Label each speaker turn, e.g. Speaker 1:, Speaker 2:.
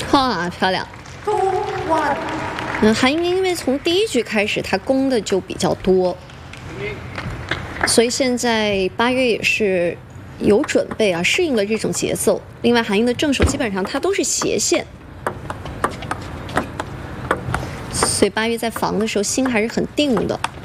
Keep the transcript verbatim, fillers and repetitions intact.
Speaker 1: 哇，漂亮！嗯，韩英因为从第一局开始，他攻的就比较多，所以现在八月也是有准备啊，适应了这种节奏。另外，韩英的正手基本上他都是斜线，所以八月在防的时候心还是很定的。